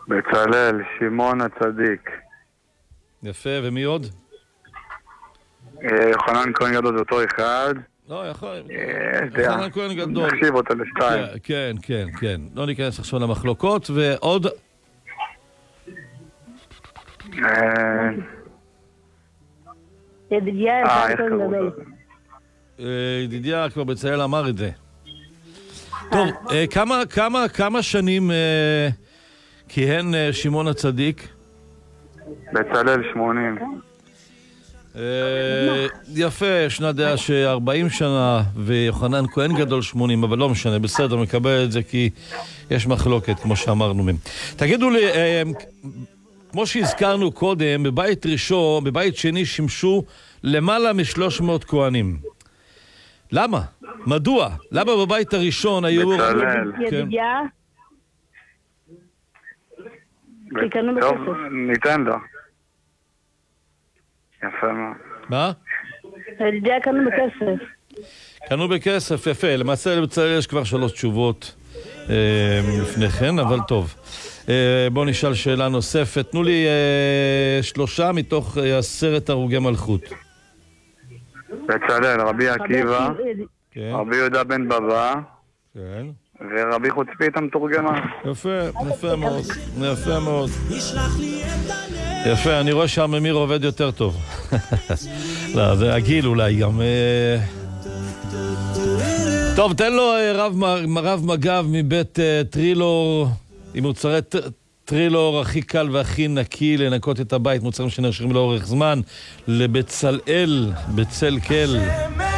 בצלאל, שמעון הצדיק. יפה, ומי עוד? יוחנן כהן גדול זה אותו אחד. לא, יכול... יודע. יוחנן כהן גדול. נחשיב אותו לשתיים. כן, כן, כן. לא ניכנס עכשיו למחלוקות, ועוד... ידידיה איך כהן קראו גדול. לו? ידידיה כבר בצלאל אמר את זה. טוב, כמה שנים כיהן שמעון הצדיק? בצלאל 80. יפה, ישנה דעה ש40 שנה ויוחנן כהן גדול 80, אבל לא משנה, בסדר, מקבל את זה כי יש מחלוקת, כמו שאמרנו מהם. תגידו לי, כמו שהזכרנו קודם, בבית ראשון, בבית שני שימשו למעלה מ300 כהנים. למה? מדוע? למה בבית הראשון היו... בצלאל. ידידיה? תקנו טוב, בכסף. ניתן לו. יפה מאוד. מה? ידידיה קנו בכסף. קנו בכסף, יפה. למעשה לבצלאל יש כבר 3 תשובות לפני כן, אבל טוב. בואו נשאל שאלה נוספת. תנו לי 3 מתוך 10 הרוגי מלכות. בצלאל, רבי עקיבא, כן, רבי יהודה בן בבא, כן. ורבי חוצפית המתורגמן. יפה, יפה מאוד. יפה מאוד. יפה, אני רואה שהממיר עובד יותר טוב. לא, זה הגיל אולי גם. טוב, תן לו רב מג"ב מבית טרילור, עם מוצרי טרילור הכי קל והכי נקי לנקות את הבית, מוצרים שנרשמים לאורך זמן, לבצלאל, בצל כל.